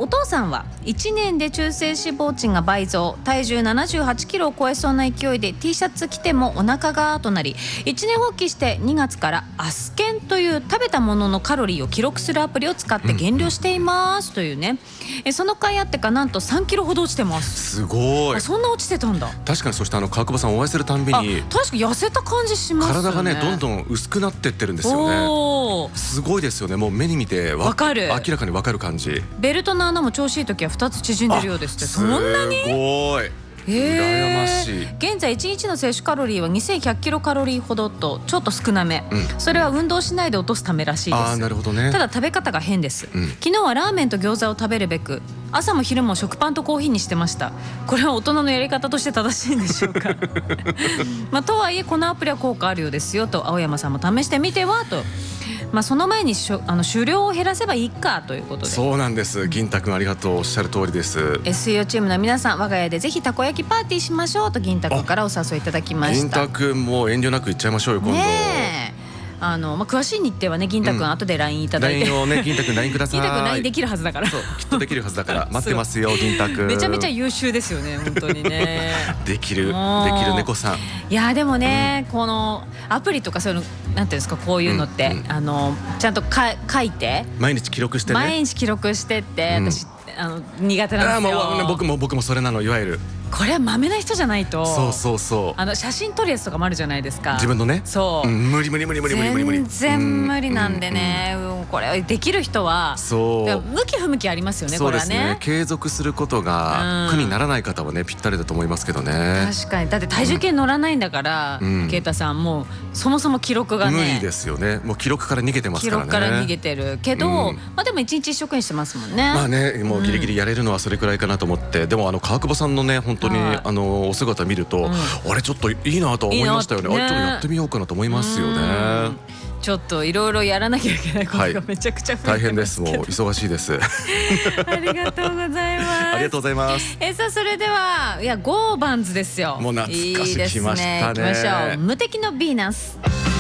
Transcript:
お父さんは1年で中性脂肪値が倍増、体重78キロを超えそうな勢いで T シャツ着てもお腹がとなり、一年発起して2月からアスケンという食べたもののカロリーを記録するアプリを使って減量していますというね。その甲斐あってかなんと3キロほど落ちてます。 すごい。 そんな落ちてたんだ。 確かに。そして川久保さんお会いするたんびに確かに痩せた感じしますよね。 体がねどんどん薄くなってってるんですよね。すごいですよね。もう目に見てわかる、明らかにわかる感じ。 ベルトの穴も調子いい時は2つ縮んでるようですって。そんなに？ すごい。羨ましい。 現在1日の摂取カロリーは2100キロカロリーほどとちょっと少なめ、それは運動しないで落とすためらしいです。 なるほどね。 ただ食べ方が変です、昨日はラーメンと餃子を食べるべく朝も昼も食パンとコーヒーにしてました。これは大人のやり方として正しいんでしょうかとはいえこのアプリは効果あるようですよと、青山さんも試してみてはと。その前に酒量を減らせばいいかということで。 そうなんです。銀太くんありがとう。おっしゃる通りです。 SEO チームの皆さん、我が家でぜひたこ焼きパーティーしましょうと銀太くんからお誘いいただきました。 銀太くんも遠慮なく行っちゃいましょうよ今度。 ねえ、詳しい日程はね銀太くん後で LINE いただいて、 LINE をね銀太くん LINE ください。 銀太くん LINE できるはずだから。 そうきっとできるはずだから待ってますよ銀太くん。 めちゃめちゃ優秀ですよね本当にねできる猫さん。 いやでもね、このアプリとかそういうのなんていうんですか、こういうのって、ちゃんと書いて毎日記録してね。 毎日記録してって、私苦手なんですよ。 僕もそれなの。いわゆるこれはマメな人じゃないと。 そう写真撮るやつとかもあるじゃないですか。 自分のね。 そう、 無理全然無理なんでね、これできる人は向き不向きありますよね。 そうですね。 これはね継続することが苦にならない方はねぴったりだと思いますけどね。 確かに。だって体重計乗らないんだから啓太さん、もうそもそも記録がね無理ですよね。もう記録から逃げてますからね。 記録から逃げてるけど、でも一日一生懸命してますもんね。 もうギリギリやれるのはそれくらいかなと思って。でも川久保さんのね本当にお姿見ると、あれちょっといいなと思いましたよね。ちょっとやってみようかなと思いますよね。 ちょっといろいろやらなきゃいけないことがめちゃくちゃ増えてますけど、 大変です。もう忙しいです。 ありがとうございます。 ありがとうございます。 さあそれではゴーバンズですよ。 もう懐かしく来ましたね。 いいですね。行きましょう。無敵のヴィーナス。